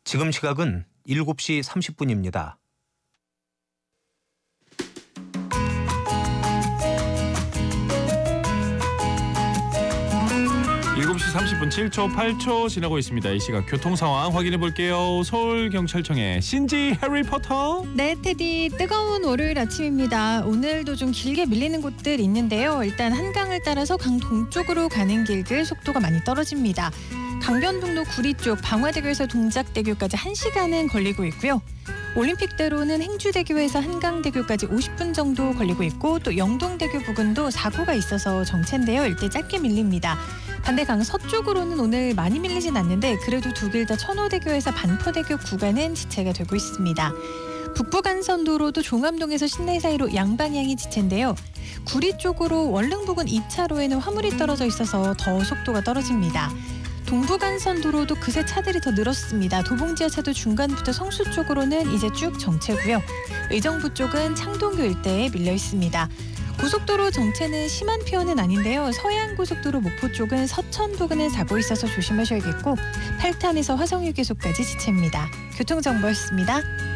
지금 시각은 7시 30분입니다. 일곱 시 30분 7초 8초 지나고 있습니다. 이 시각 교통 상황 확인해 볼게요. 서울경찰청의 신지 해리포터. 네, 테디, 뜨거운 월요일 아침입니다. 오늘도 좀 길게 밀리는 곳들 있는데요. 일단 한강을 따라서 강 동쪽으로 가는 길들 속도가 많이 떨어집니다. 강변북로 구리 쪽 방화대교에서 동작대교까지 1시간은 걸리고 있고요. 올림픽대로는 행주대교에서 한강대교까지 50분 정도 걸리고 있고, 또 영동대교 부근도 사고가 있어서 정체인데요. 일대 짧게 밀립니다. 반대 강 서쪽으로는 오늘 많이 밀리진 않는데 그래도 두 길 다 천호대교에서 반포대교 구간은 지체가 되고 있습니다. 북부간선도로도 종암동에서 신내 사이로 양방향이 지체인데요. 구리 쪽으로 원릉 부근 2차로에는 화물이 떨어져 있어서 더 속도가 떨어집니다. 동부간선도로도 그새 차들이 더 늘었습니다. 도봉지하차도 중간부터 성수 쪽으로는 이제 쭉 정체고요. 의정부 쪽은 창동교 일대에 밀려 있습니다. 고속도로 정체는 심한 편은 아닌데요. 서해안고속도로 목포 쪽은 서천 부근에 사고 있어서 조심하셔야겠고, 팔탄에서 화성휴게소까지 지체입니다. 교통정보였습니다.